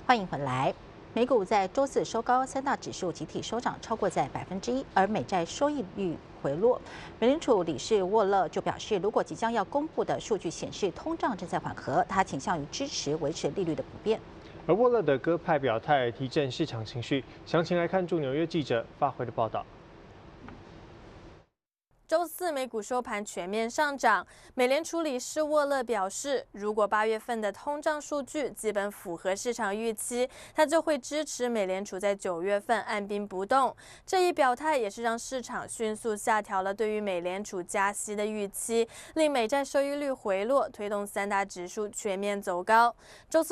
欢迎回来。美股在周四收高，三大指数集体收涨超过在1%，而美债收益率回落。美联储理事沃勒就表示，如果即将要公布的数据显示通胀正在缓和，他倾向于支持维持利率的不变。 而沃勒的鸽派表态提振市场情绪，详情来看驻纽约记者发回的报道。 周四美股收盘全面上涨，美联储理事沃勒表示，如果8月份的通胀数据基本符合市场预期，他就会支持美联储在9月份按兵不动。这一表态也是让市场迅速下调了对于美联储加息的预期，令美债收益率回落，推动三大指数全面走高。周四